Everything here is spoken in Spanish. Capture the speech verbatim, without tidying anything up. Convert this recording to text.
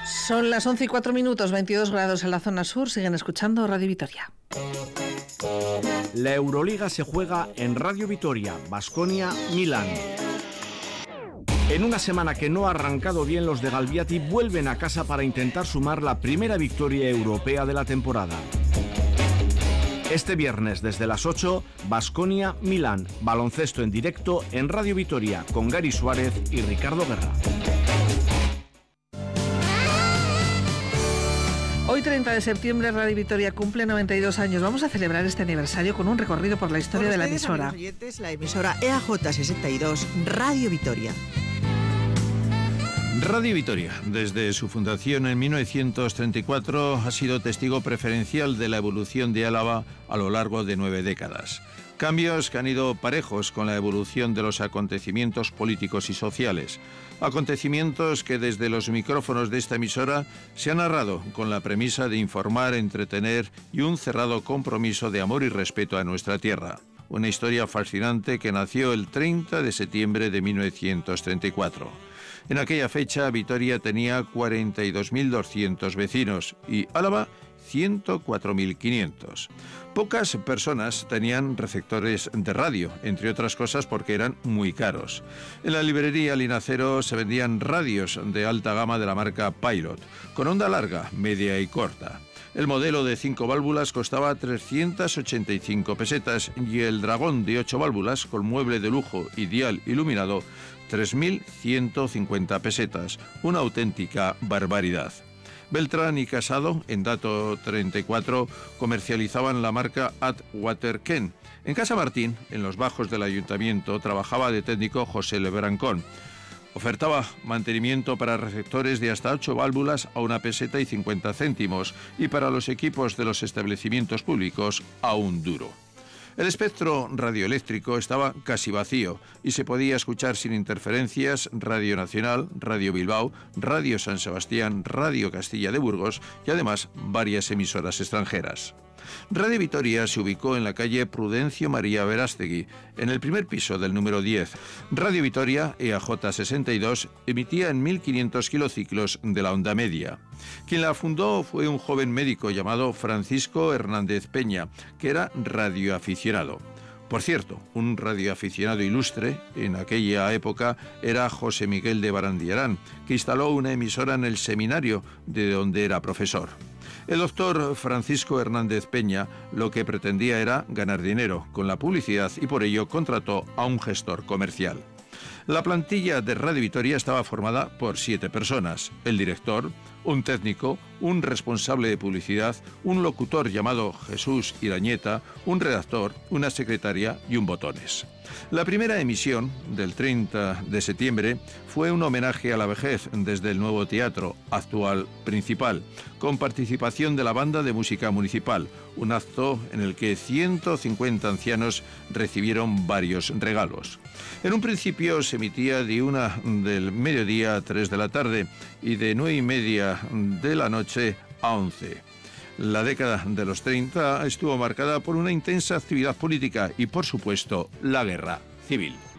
Son las once y cuatro minutos, veintidós grados en la zona sur. Siguen escuchando Radio Vitoria. La Euroliga se juega en Radio Vitoria, Baskonia, Milán. En una semana que no ha arrancado bien, los de Galbiati vuelven a casa para intentar sumar la primera victoria europea de la temporada. Este viernes desde las ocho, Baskonia, Milán, baloncesto en directo en Radio Vitoria con Gary Suárez y Ricardo Guerra. Hoy, treinta de septiembre, Radio Vitoria cumple noventa y dos años. Vamos a celebrar este aniversario con un recorrido por la historia por de la ustedes, emisora. Amigos oyentes, la emisora E A J sesenta y dos, Radio Vitoria. Radio Vitoria, desde su fundación en mil novecientos treinta y cuatro, ha sido testigo preferencial de la evolución de Álava a lo largo de nueve décadas. Cambios que han ido parejos con la evolución de los acontecimientos políticos y sociales. Acontecimientos que desde los micrófonos de esta emisora se han narrado con la premisa de informar, entretener y un cerrado compromiso de amor y respeto a nuestra tierra. Una historia fascinante que nació el treinta de septiembre de mil novecientos treinta y cuatro. En aquella fecha, Vitoria tenía cuarenta y dos mil doscientos vecinos y Álava ciento cuatro mil quinientos. Pocas personas tenían receptores de radio, entre otras cosas porque eran muy caros. En la librería Linacero se vendían radios de alta gama de la marca Pilot, con onda larga, media y corta. El modelo de cinco válvulas costaba trescientas ochenta y cinco pesetas y el Dragón de ocho válvulas, con mueble de lujo y dial iluminado, tres mil ciento cincuenta pesetas, una auténtica barbaridad. Beltrán y Casado, en Dato treinta y cuatro, comercializaban la marca Atwater Ken. En Casa Martín, en los bajos del ayuntamiento, trabajaba de técnico José Lebrancón. Ofertaba mantenimiento para receptores de hasta ocho válvulas a una peseta y cincuenta céntimos y para los equipos de los establecimientos públicos a un duro. El espectro radioeléctrico estaba casi vacío y se podía escuchar sin interferencias Radio Nacional, Radio Bilbao, Radio San Sebastián, Radio Castilla de Burgos y además varias emisoras extranjeras. Radio Vitoria se ubicó en la calle Prudencio María Verástegui, en el primer piso del número diez. Radio Vitoria, E A J sesenta y dos, emitía en mil quinientos kilociclos de la onda media. Quien la fundó fue un joven médico llamado Francisco Hernández Peña, que era radioaficionado. Por cierto, un radioaficionado ilustre en aquella época era José Miguel de Barandiarán, que instaló una emisora en el seminario de donde era profesor. El doctor Francisco Hernández Peña lo que pretendía era ganar dinero con la publicidad y por ello contrató a un gestor comercial. La plantilla de Radio Vitoria estaba formada por siete personas: el director, un técnico, un responsable de publicidad, un locutor llamado Jesús Irañeta, un redactor, una secretaria y un botones. La primera emisión, del treinta de septiembre, fue un homenaje a la vejez desde el nuevo teatro, actual principal, con participación de la banda de música municipal, un acto en el que ciento cincuenta ancianos recibieron varios regalos. En un principio se emitía de una del mediodía a tres de la tarde y de nueve y media de la noche a once. La década de los treinta estuvo marcada por una intensa actividad política y, por supuesto, la guerra civil.